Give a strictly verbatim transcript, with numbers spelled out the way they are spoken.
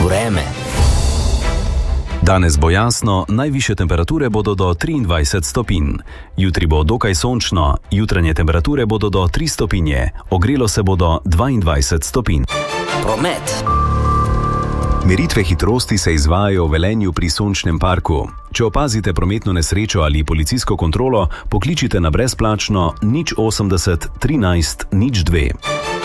Vreme. Danes bo jasno, najvišje temperature bodo do triindvajset stopinj. Jutri bo dokaj sončno, jutranje temperature bodo do tri stopinje, ogrelo se bo do dvaindvajset stopinj. Promet. Meritve hitrosti se izvajajo v Velenju pri Sončnem parku. Če opazite prometno nesrečo ali policijsko kontrolo, pokličite na brezplačno nič osemdeset trinajst nič dve.